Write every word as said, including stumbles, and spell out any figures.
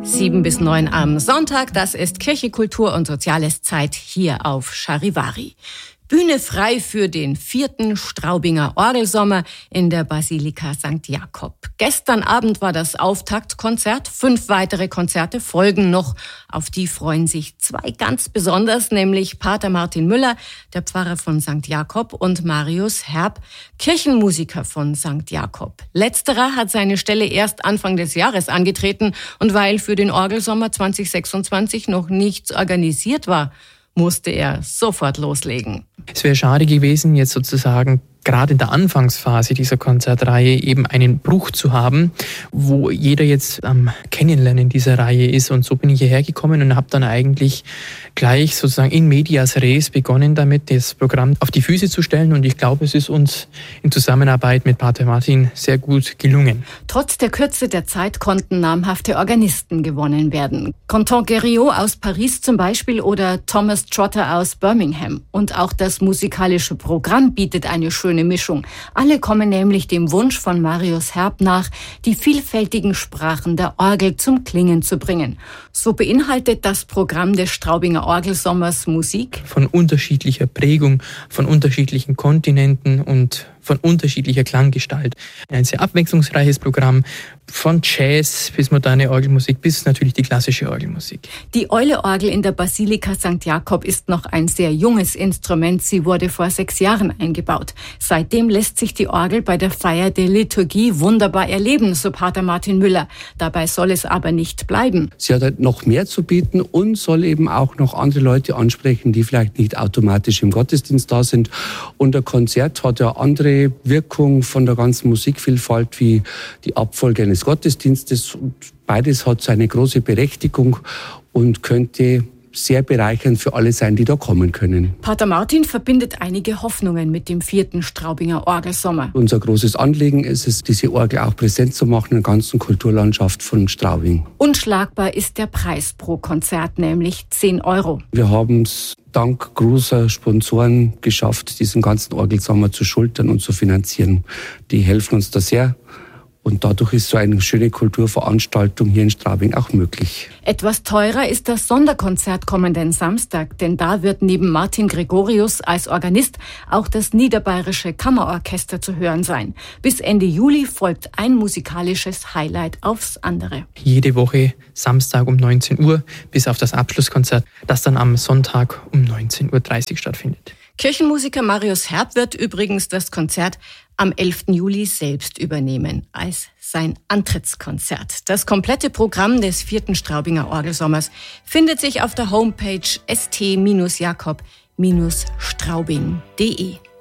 Sieben bis neun am Sonntag, das ist Kirche, Kultur und Soziales Zeit hier auf Charivari. Bühne frei für den vierten Straubinger Orgelsommer in der Basilika Sankt Jakob. Gestern Abend war das Auftaktkonzert. Fünf weitere Konzerte folgen noch. Auf die freuen sich zwei ganz besonders, nämlich Pater Martin Müller, der Pfarrer von Sankt Jakob, und Marius Herb, Kirchenmusiker von Sankt Jakob. Letzterer hat seine Stelle erst Anfang des Jahres angetreten, und weil für den Orgelsommer zwanzig sechsundzwanzig noch nichts organisiert war, musste er sofort loslegen. Es wäre schade gewesen, jetzt sozusagen gerade in der Anfangsphase dieser Konzertreihe eben einen Bruch zu haben, wo jeder jetzt am Kennenlernen dieser Reihe ist. Und so bin ich hierher gekommen und habe dann eigentlich gleich sozusagen in medias res begonnen damit, das Programm auf die Füße zu stellen. Und ich glaube, es ist uns in Zusammenarbeit mit Pater Martin sehr gut gelungen. Trotz der Kürze der Zeit konnten namhafte Organisten gewonnen werden. Quentin Guerriot aus Paris zum Beispiel oder Thomas Trotter aus Birmingham. Und auch das musikalische Programm bietet eine schöne Mischung. Alle kommen nämlich dem Wunsch von Marius Herb nach, die vielfältigen Sprachen der Orgel zum Klingen zu bringen. So beinhaltet das Programm des Straubinger Orgelsommers Musik von unterschiedlicher Prägung, von unterschiedlichen Kontinenten und von unterschiedlicher Klanggestalt. Ein sehr abwechslungsreiches Programm, von Jazz bis moderne Orgelmusik bis natürlich die klassische Orgelmusik. Die Eule-Orgel in der Basilika Sankt Jakob ist noch ein sehr junges Instrument. Sie wurde vor sechs Jahren eingebaut. Seitdem lässt sich die Orgel bei der Feier der Liturgie wunderbar erleben, so Pater Martin Müller. Dabei soll es aber nicht bleiben. Sie hat halt noch mehr zu bieten und soll eben auch noch andere Leute ansprechen, die vielleicht nicht automatisch im Gottesdienst da sind. Und der Konzert hat ja andere Wirkung von der ganzen Musikvielfalt wie die Abfolge eines Gottesdienstes. Und beides hat seine große Berechtigung und könnte sehr bereichernd für alle sein, die da kommen können. Pater Martin verbindet einige Hoffnungen mit dem vierten Straubinger Orgelsommer. Unser großes Anliegen ist es, diese Orgel auch präsent zu machen in der ganzen Kulturlandschaft von Straubing. Unschlagbar ist der Preis pro Konzert, nämlich zehn Euro. Wir haben es dank großer Sponsoren geschafft, diesen ganzen Orgelsommer zu schultern und zu finanzieren. Die helfen uns da sehr. Und dadurch ist so eine schöne Kulturveranstaltung hier in Straubing auch möglich. Etwas teurer ist das Sonderkonzert kommenden Samstag, denn da wird neben Martin Gregorius als Organist auch das Niederbayerische Kammerorchester zu hören sein. Bis Ende Juli folgt ein musikalisches Highlight aufs andere. Jede Woche Samstag um neunzehn Uhr bis auf das Abschlusskonzert, das dann am Sonntag um neunzehn Uhr dreißig stattfindet. Kirchenmusiker Marius Herb wird übrigens das Konzert am elften Juli selbst übernehmen, als sein Antrittskonzert. Das komplette Programm des vierten Straubinger Orgelsommers findet sich auf der Homepage st jakob straubing punkt de.